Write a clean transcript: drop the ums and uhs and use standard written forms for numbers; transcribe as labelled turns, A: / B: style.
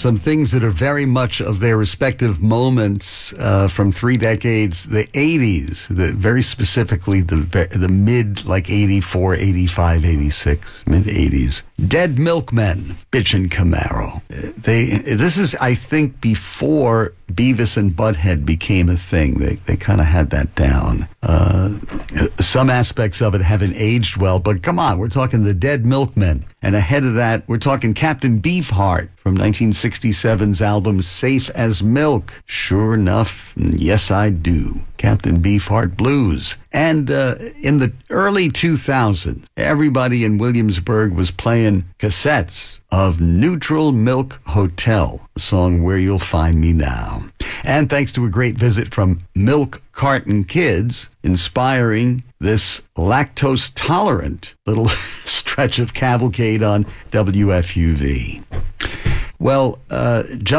A: some things that are very much of their respective moments from 3 decades, the 80s, very specifically the mid, like 84, 85, 86, mid 80s. Dead Milkmen, Bitch and Camaro. This is, I think, before Beavis and Butthead became a thing. They kind of had that down. Some aspects of it haven't aged well, but come on, we're talking the Dead Milkmen. And ahead of that, we're talking Captain Beefheart from 1967's album Safe as Milk. Sure enough, yes I do. Captain Beefheart Blues. And in the early 2000s, everybody in Williamsburg was playing cassettes of Neutral Milk Hotel, a song Where You'll Find Me Now. And thanks to a great visit from Milk Carton Kids, inspiring this lactose-tolerant little stretch of cavalcade on WFUV. Well,